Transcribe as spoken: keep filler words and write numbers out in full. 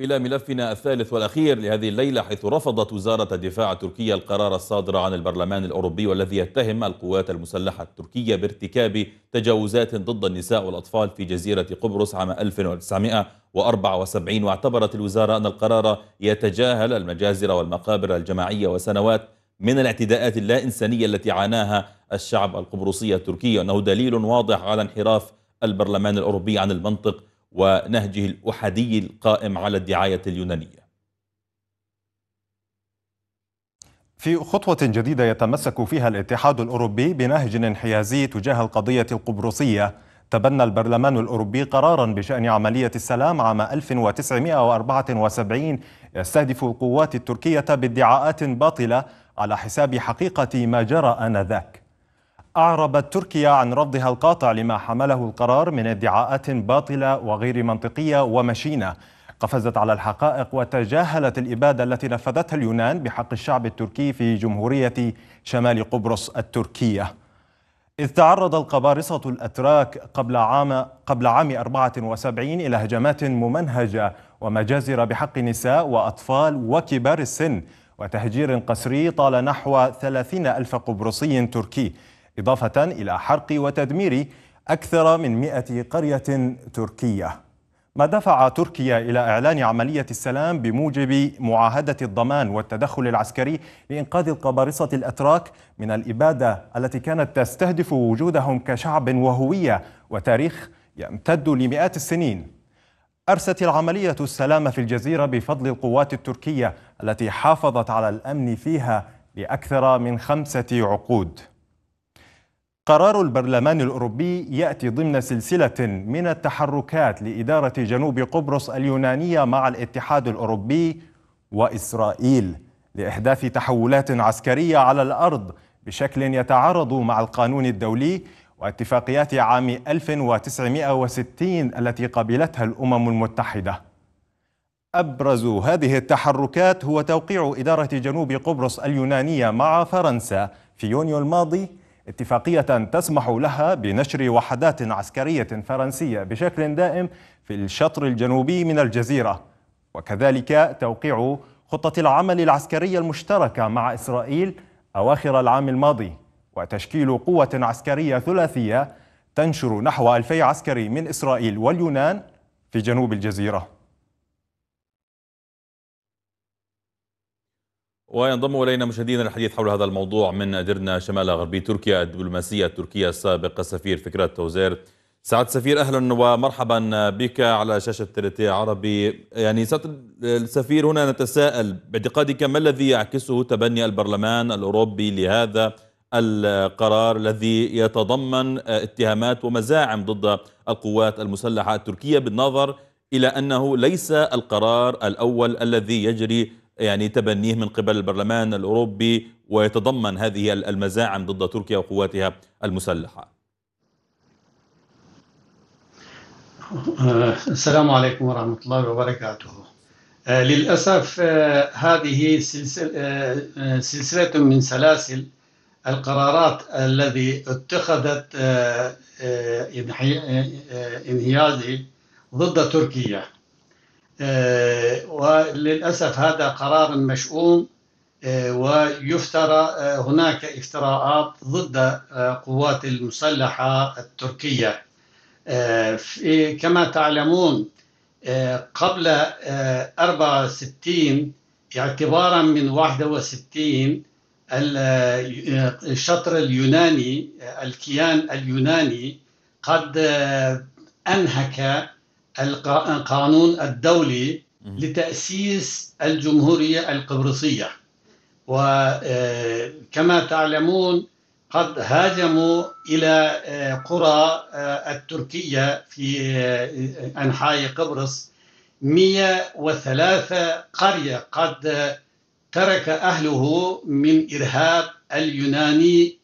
إلى ملفنا الثالث والأخير لهذه الليلة، حيث رفضت وزارة الدفاع التركية القرار الصادر عن البرلمان الأوروبي والذي يتهم القوات المسلحة التركية بارتكاب تجاوزات ضد النساء والأطفال في جزيرة قبرص عام ألف وتسعمئة وأربعة وسبعين. واعتبرت الوزارة أن القرار يتجاهل المجازر والمقابر الجماعية وسنوات من الاعتداءات اللا إنسانية التي عاناها الشعب القبرصي التركي، وأنه دليل واضح على انحراف البرلمان الأوروبي عن المنطق ونهجه الأحادي القائم على الدعاية اليونانية. في خطوة جديدة يتمسك فيها الاتحاد الأوروبي بنهج انحيازي تجاه القضية القبرصية، تبنى البرلمان الأوروبي قرارا بشأن عملية السلام عام ألف وتسعمئة وأربعة وسبعين يستهدف القوات التركية بادعاءات باطلة على حساب حقيقة ما جرى آنذاك. أعربت تركيا عن رفضها القاطع لما حمله القرار من ادعاءات باطلة وغير منطقية ومشينة، قفزت على الحقائق وتجاهلت الإبادة التي نفذتها اليونان بحق الشعب التركي في جمهورية شمال قبرص التركية. إذ تعرض القبارصة الأتراك قبل عام قبل عام أربعة وسبعين إلى هجمات ممنهجة ومجازر بحق نساء وأطفال وكبار السن وتهجير قسري طال نحو ثلاثين ألف قبرصي تركي، إضافة إلى حرق وتدمير أكثر من مئة قرية تركية، ما دفع تركيا إلى إعلان عملية السلام بموجب معاهدة الضمان والتدخل العسكري لإنقاذ القبارصة الأتراك من الإبادة التي كانت تستهدف وجودهم كشعب وهوية وتاريخ يمتد لمئات السنين. أرست العملية السلام في الجزيرة بفضل القوات التركية التي حافظت على الأمن فيها لأكثر من خمسة عقود. قرار البرلمان الأوروبي يأتي ضمن سلسلة من التحركات لإدارة جنوب قبرص اليونانية مع الاتحاد الأوروبي وإسرائيل لإحداث تحولات عسكرية على الأرض بشكل يتعارض مع القانون الدولي واتفاقيات عام ألف وتسعمئة وستين التي قبلتها الأمم المتحدة. أبرز هذه التحركات هو توقيع إدارة جنوب قبرص اليونانية مع فرنسا في يونيو الماضي اتفاقية تسمح لها بنشر وحدات عسكرية فرنسية بشكل دائم في الشطر الجنوبي من الجزيرة، وكذلك توقيع خطة العمل العسكرية المشتركة مع إسرائيل أواخر العام الماضي، وتشكيل قوة عسكرية ثلاثية تنشر نحو ألفي عسكري من إسرائيل واليونان في جنوب الجزيرة. وينضم إلينا مشاهدينا الحديث حول هذا الموضوع من درنا شمال غربي تركيا الدبلوماسية التركية السابق السفير فكرت توزير. سعادة السفير، أهلا ومرحبا بك على شاشة ترتي عربي. يعني سعادة السفير، هنا نتساءل باعتقادك ما الذي يعكسه تبني البرلمان الأوروبي لهذا القرار الذي يتضمن اتهامات ومزاعم ضد القوات المسلحة التركية، بالنظر إلى أنه ليس القرار الأول الذي يجري يعني تبنيه من قبل البرلمان الأوروبي ويتضمن هذه المزاعم ضد تركيا وقواتها المسلحة؟ السلام عليكم ورحمة الله وبركاته. للأسف هذه سلسلة, سلسلة من سلاسل القرارات التي اتخذت انحيازي ضد تركيا، وللأسف هذا قرار مشؤوم، ويفترى هناك افتراءات ضد قوات المسلحة التركية. كما تعلمون قبل أربعة وستين اعتبارا من واحد وستين الشطر اليوناني، الكيان اليوناني قد أنهك القانون الدولي لتأسيس الجمهورية القبرصية، وكما تعلمون قد هاجموا إلى قرى التركية في أنحاء قبرص مئة وثلاثة قرية قد ترك أهله من إرهاب اليوناني